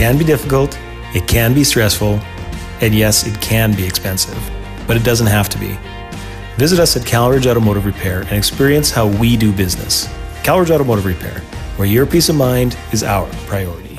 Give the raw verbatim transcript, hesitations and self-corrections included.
can be difficult, it can be stressful, and yes, it can be expensive, but it doesn't have to be. Visit us at CalRidge Automotive Repair and experience how we do business. CalRidge Automotive Repair, where your peace of mind is our priority.